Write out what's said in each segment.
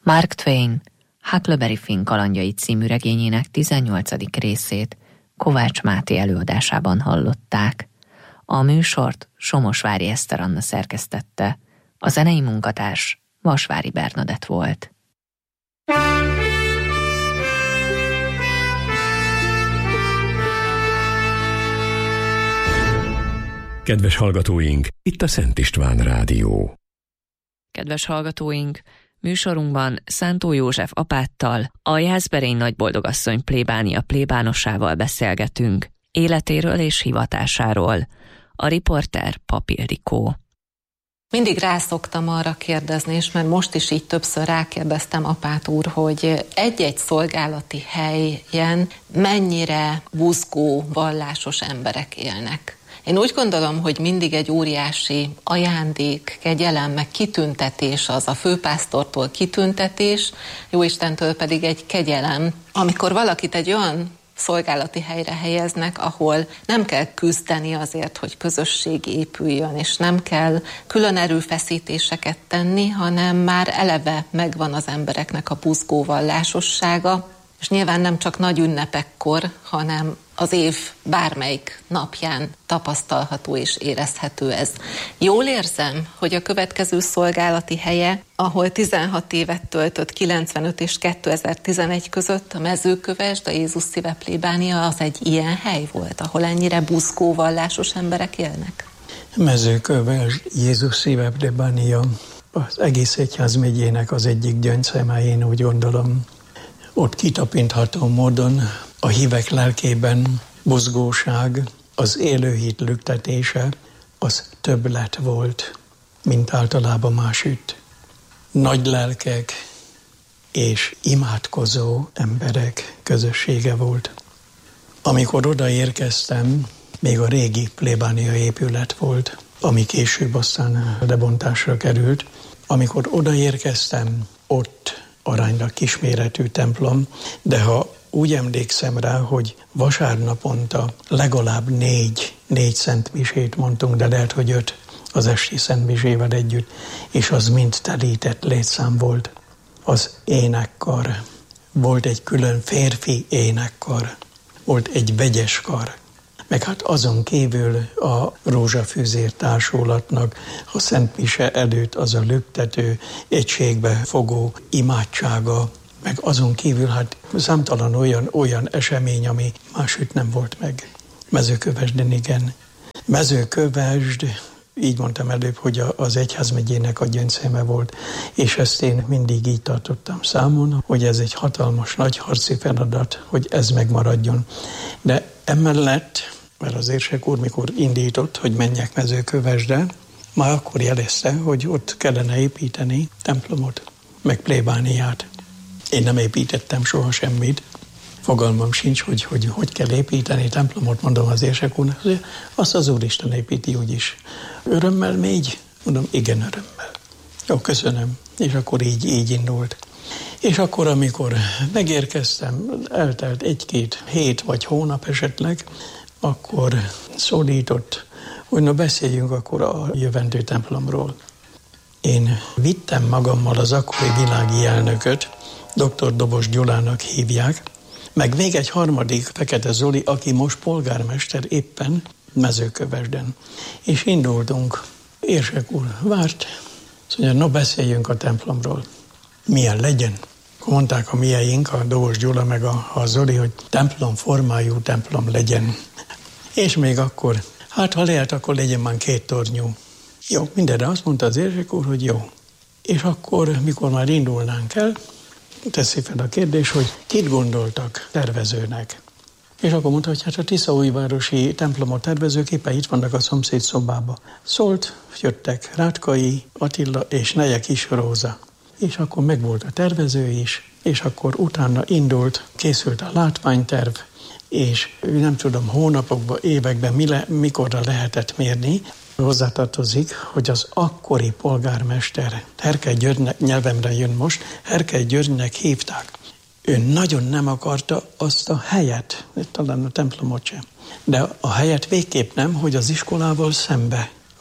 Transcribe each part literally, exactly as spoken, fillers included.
Mark Twain Huckleberry Finn kalandjai című regényének tizennyolcadik részét Kovács Máté előadásában hallották. A műsort Somosvári Eszter Anna szerkesztette, a zenei munkatárs Vasvári Bernadett volt. Kedves hallgatóink, itt a Szent István Rádió. Kedves hallgatóink, műsorunkban Szántó József apáttal, a Jászberény nagyboldogasszony plébánia plébánosával beszélgetünk, életéről és hivatásáról. A riporter Pap Ildikó. Mindig rászoktam arra kérdezni, és mert most is így többször rákérdeztem apát úr, hogy egy-egy szolgálati helyen mennyire buzgó, vallásos emberek élnek. Én úgy gondolom, hogy mindig egy óriási ajándék, kegyelem, meg kitüntetés az, a főpásztortól kitüntetés, Jóistentől pedig egy kegyelem, amikor valakit egy olyan szolgálati helyre helyeznek, ahol nem kell küzdeni azért, hogy közösség épüljön, és nem kell külön erőfeszítéseket tenni, hanem már eleve megvan az embereknek a buzgó vallásossága, és nyilván nem csak nagy ünnepekkor, hanem az év bármelyik napján tapasztalható és érezhető ez. Jól érzem, hogy a következő szolgálati helye, ahol tizenhat évet töltött kilencvenöt és kétezer-tizenegy között a Mezőkövesd, a Jézus Szíve plébánia, az egy ilyen hely volt, ahol ennyire buzgó vallásos emberek élnek? Mezőkövesd, Jézus Szíve plébánia az egész egyházmegyének az egyik gyöngyszeme, én úgy gondolom. Ott kitapintható módon a hívek lelkében buzgóság, az élőhit lüktetése, az többlet volt, mint általában másütt. Nagy lelkek és imádkozó emberek közössége volt. Amikor odaérkeztem, még a régi plébánia épület volt, ami később aztán lebontásra került. Amikor odaérkeztem, ott aránylag kisméretű templom, de ha úgy emlékszem rá, hogy vasárnaponta legalább négy, négy szentmisét mondtunk, de lehet, hogy öt az esti szentmisével együtt, és az mind telített létszám volt. Az énekkar, volt egy külön férfi énekkar, volt egy vegyes kar, meg hát azon kívül a Rózsafűzér társulatnak a szentmise előtt az a lüktető, egységbe fogó imádsága, meg azon kívül hát számtalan olyan, olyan esemény, ami másütt nem volt meg. Mezőkövesden igen. Mezőkövesd, így mondtam előbb, hogy az egyházmegyének a gyöngyszeme volt, és ezt én mindig így tartottam számon, hogy ez egy hatalmas, nagy harci feladat, hogy ez megmaradjon. De emellett, mert az érsek úr, mikor indított, hogy menjek Mezőkövesdre, már akkor jelezte, hogy ott kellene építeni templomot, meg plébániát. Én nem építettem soha semmit, fogalmam sincs, hogy hogy, hogy kell építeni templomot, mondom az érsek úrnak, azt az Úristen építi úgyis. Örömmel még? Mondom, igen, örömmel. Jó, köszönöm. És akkor így, így indult. És akkor, amikor megérkeztem, eltelt egy-két hét vagy hónap esetleg, akkor szólított, hogy na beszéljünk akkor a jövendő templomról. Én vittem magammal az akkori világi elnököt, doktor Dobos Gyulának hívják, meg még egy harmadik, Fekete Zoli, aki most polgármester éppen Mezőkövesden. És indultunk. Érsek úr várt, azt mondja, no beszéljünk a templomról. Milyen legyen? Mondták a mieink, a Dobos Gyula meg a, a Zoli, hogy templom formájú templom legyen. És még akkor, hát ha lehet, akkor legyen már két tornyú. Jó, mindenre azt mondta az érsek úr, hogy jó. És akkor, mikor már indulnánk el, teszi fel a kérdés, hogy kit gondoltak tervezőnek. És akkor mondta, hogy hát a Tiszaújvárosi templomot tervezők éppen itt vannak a szomszéd szobába. Szólt, jöttek Rátkai Attila és Neje Kis Róza. És akkor megvolt a tervező is, és akkor utána indult, készült a látványterv, és nem tudom, hónapokban, években mi le, mikorra lehetett mérni. Hozzátartozik, hogy az akkori polgármester, Herkely Györgynek, nyelvemre jön most, Herkely Györgynek hívták. Ő nagyon nem akarta azt a helyet, talán a templomot sem, de a helyet végképp nem, hogy az iskolával szembe,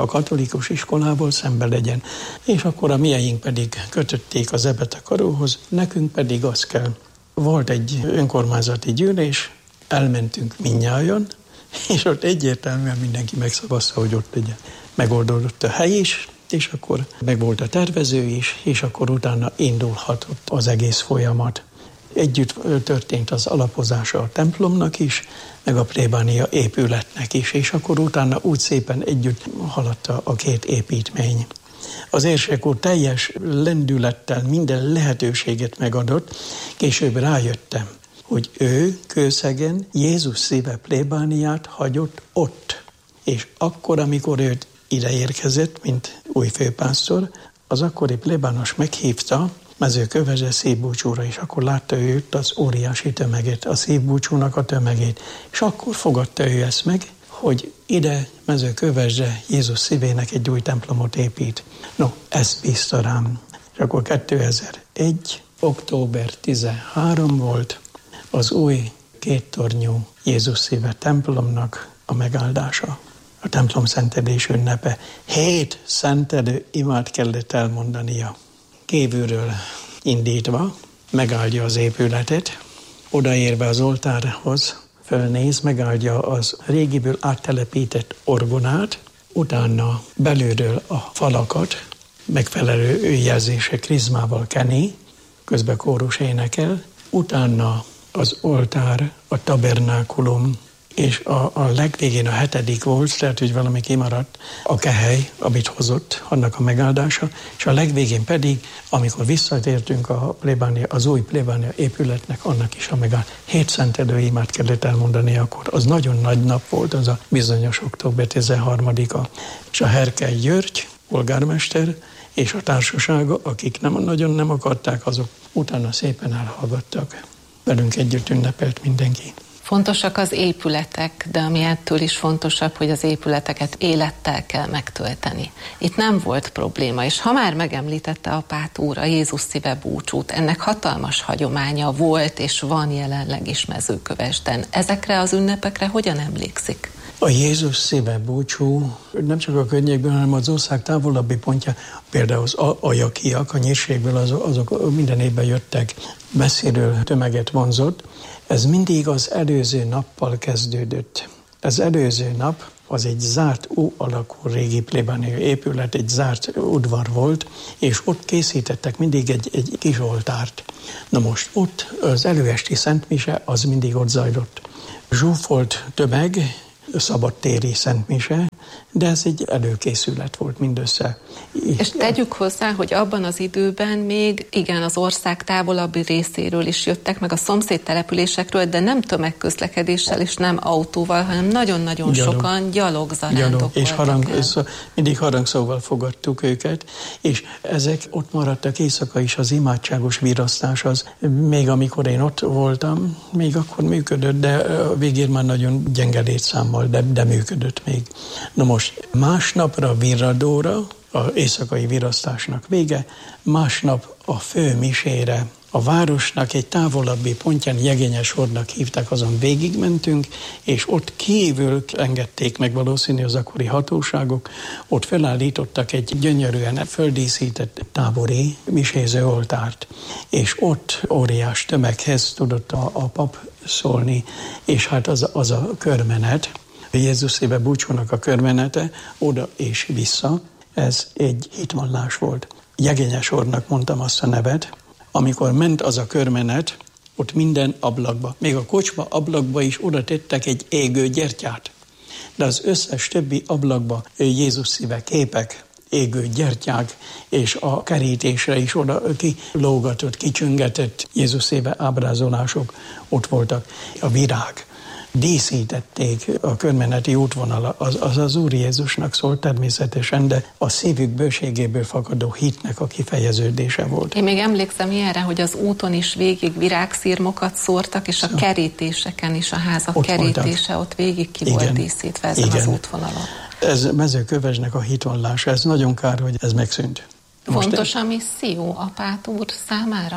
a katolikus iskolából szembe legyen. És akkor a mieink pedig kötötték az ebet a karóhoz, nekünk pedig az kell. Volt egy önkormányzati gyűlés, elmentünk mindnyájan, és ott egyértelműen mindenki megszavazta, hogy ott legyen. Megoldódott a hely is, és akkor meg volt a tervező is, és akkor utána indulhatott az egész folyamat. Együtt történt az alapozása a templomnak is, meg a plébánia épületnek is, és akkor utána úgy szépen együtt haladt a két építmény. Az érsek úr teljes lendülettel minden lehetőséget megadott, később rájöttem, hogy ő Kőszegen Jézus szíve plébániát hagyott ott. És akkor, amikor őt ide érkezett, mint új főpásztor, az akkori plébános meghívta Mezőkövesde szívbúcsúra, és akkor látta őt az óriási tömeget, a szívbúcsúnak a tömegét, és akkor fogadta ő ezt meg, hogy ide Mezőkövesde Jézus szívének egy új templomot épít. No, ez bízta rám. És akkor kétezer-egy. október tizenharmadika volt az új kéttornyú Jézus szíve templomnak a megáldása. A templom szentelés ünnepe. Hét szentelő imát kellett elmondania. Kívülről indítva megáldja az épületet, odaérve az oltárhoz, fölnéz, megáldja az régiből áttelepített orgonát, utána belülről a falakat megfelelő jelzése krizmával keni, közben kórus énekel, utána az oltár, a tabernákulum, és a, a legvégén a hetedik volt, tehát, hogy valami kimaradt, a kehely, amit hozott, annak a megáldása, és a legvégén pedig, amikor visszatértünk a plébánia, az új plébánia épületnek, annak is a megállás. Hét szentelő imát kellett elmondani akkor. Az nagyon nagy nap volt, az a bizonyos október tizenharmadika. És a Herkely György, polgármester, és a társasága, akik nem, nagyon nem akarták, azok utána szépen elhallgattak. Velünk együtt ünnepelt mindenki. Fontosak az épületek, de ami ettől is fontosabb, hogy az épületeket élettel kell megtölteni. Itt nem volt probléma, és ha már megemlítette apát úr a Jézus szíve búcsút, ennek hatalmas hagyománya volt és van jelenleg is Mezőkövesden. Ezekre az ünnepekre hogyan emlékszik? A Jézus szíve búcsú nem csak a környékből, hanem az ország távolabbi pontja, például az ajakiak, a nyírségből azok, azok minden évben jöttek, messziről tömeget vonzott. Ez mindig az előző nappal kezdődött. Az előző nap az egy zárt U alakú régi plébánia épület, egy zárt udvar volt, és ott készítettek mindig egy, egy kis oltárt. Na most ott az előesti szentmise az mindig ott zajlott. Zsúfolt tömeg, szabadtéri szentmise, de ez egy előkészület volt mindössze. És tegyük hozzá, hogy abban az időben még igen, az ország távolabbi részéről is jöttek, meg a szomszéd településekről, de nem tömegközlekedéssel és nem autóval, hanem nagyon-nagyon gyalog. sokan gyalogzarándokoltak. És harang, szó, mindig harangszóval fogadtuk őket, és ezek ott maradtak éjszaka is, az imádságos virasztás az, még amikor én ott voltam, még akkor működött, de a végén már nagyon gyenge létszámmal, de, de működött még. Na most másnapra virradóra, az éjszakai virasztásnak vége, másnap a fő misére, a városnak egy távolabbi pontján, Jegényeshordnak hívták, azon végigmentünk, és ott kívül engedték meg valószínű az akkori hatóságok, ott felállítottak egy gyönyörűen földíszített tábori miséző oltárt, és ott óriás tömeghez tudott a, a pap szólni, és hát az, az a körmenet, Jézus szíve búcsúnak a körmenete, oda és vissza, ez egy hitvallás volt. Jegényeshordnak mondtam azt a nevet, amikor ment az a körmenet, ott minden ablakba, még a kocsma ablakba is oda tettek egy égő gyertyát. De az összes többi ablakba Jézus szíve képek, égő gyertyák, és a kerítésre is oda kilógatott, kicsöngetett Jézus szíve ábrázolások ott voltak. A virág. Díszítették a körmeneti útvonala, az, az az Úr Jézusnak szólt természetesen, de a szívük bőségéből fakadó hitnek a kifejeződése volt. Én még emlékszem ilyenre, hogy az úton is végig virágszirmokat szórtak, és a szóval kerítéseken is, a házak ott kerítése voltak. Ott végig ki igen, volt díszítve ezen igen. az útvonalon. Ez Mezőkövesdnek a hitvallása, ez nagyon kár, hogy ez megszűnt. Fontos a misszió apát úr számára?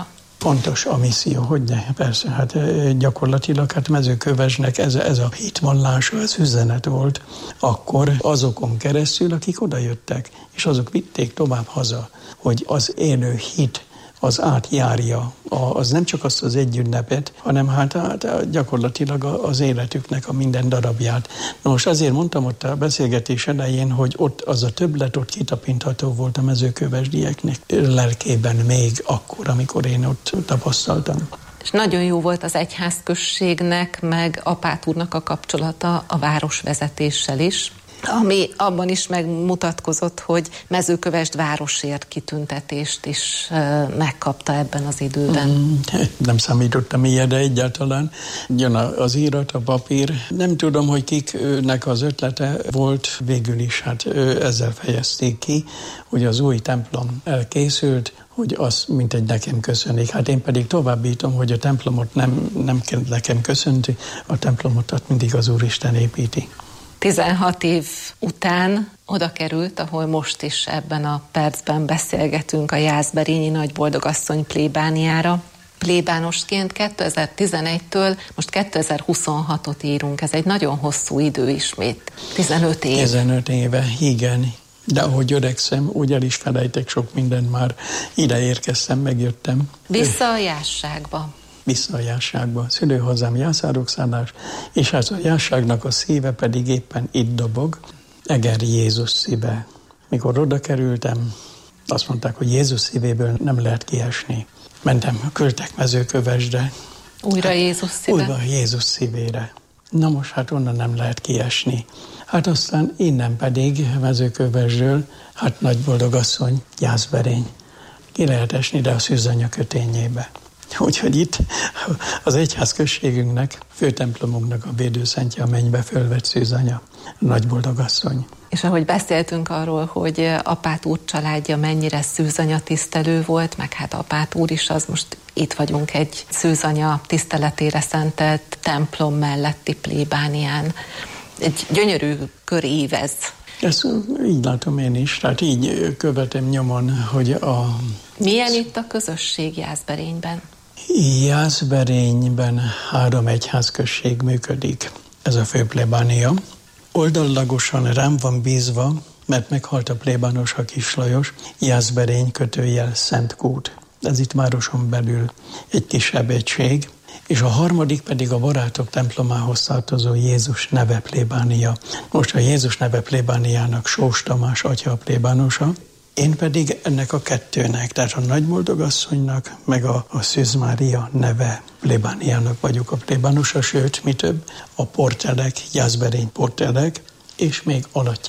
Pontos a misszió, hogy ne, persze, hát gyakorlatilag hát Mezőkövesnek ez, ez a hitvallása, ez üzenet volt akkor azokon keresztül, akik odajöttek, és azok vitték tovább haza, hogy az élő hit az átjárja, az nem csak azt az egy ünnepet, hanem hát, hát gyakorlatilag az életüknek a minden darabját. Na most azért mondtam ott a beszélgetés elején, hogy ott az a többlet ott kitapintható volt a mezőkövesdieknek lelkében még akkor, amikor én ott tapasztaltam. És nagyon jó volt az egyházközségnek, meg Apát úrnak a kapcsolata a városvezetéssel is, ami abban is megmutatkozott, hogy Mezőkövesd városért kitüntetést is megkapta ebben az időben. Mm, nem számítottam ilyenre egyáltalán. Jön az írat, a papír. Nem tudom, hogy kiknek az ötlete volt, végül is hát ezzel fejezték ki, hogy az új templom elkészült, hogy az mint egy nekem köszönik. Hát én pedig továbbítom, hogy a templomot nem, nem kell nekem köszönti, a templomot mindig az Úristen építi. tizenhat év után oda került, ahol most is ebben a percben beszélgetünk, a Jászberényi Nagyboldogasszony plébániára. Plébánosként kétezer-tizenegytől most kétezer-huszonhatot írunk. Ez egy nagyon hosszú idő ismét. tizenöt év. tizenöt éve, igen. De ahogy öregszem, úgy el is felejtek sok mindent már. Ide érkeztem, megjöttem. Vissza a jásságba. Vissza a jásságba. Szülőhazám jászárokszállás, és hát a jásságnak a szíve pedig éppen itt dobog, Eger Jézus szíve. Mikor oda kerültem, azt mondták, hogy Jézus szívéből nem lehet kiesni. Mentem, küldtek Mezőkövesdre. Újra hát, Jézus szíve? Újra Jézus szívére. Na most hát onnan nem lehet kiesni. Hát aztán innen pedig Mezőkövesdről, hát Nagyboldogasszony, Jászberény. Ki lehet esni, de a Szűzanya kötényébe. Úgyhogy itt az egyházközségünknek, főtemplomunknak a védőszentje a mennybe fölvett Szűzanya, Nagyboldogasszony. És ahogy beszéltünk arról, hogy Apát úr családja mennyire Szűzanya tisztelő volt, meg hát Apát úr is, az most itt vagyunk egy Szűzanya tiszteletére szentelt templom melletti plébánián. Egy gyönyörű kör évez. Ezt így látom én is, tehát így követem nyomon, hogy a... Milyen itt a közösség Jászberényben? Jászberényben három egyházközség működik. Ez a fő plébánia. Oldallagosan rám van bízva, mert meghalt a plébános, a Kis Lajos, Jászberény kötőjel Szentkút. Ez itt városon belül egy kisebb egység. És a harmadik pedig a barátok templomához tartozó Jézus neve plébánia. Most a Jézus neve plébániának Sós Tamás atya a plébánosa, én pedig ennek a kettőnek, tehát a Nagyboldogasszonynak, meg a, a Szűz Mária neve plébániának vagyok a plébánosa, sőt, mi több, a portelek, Jászberény portelek, és még alatt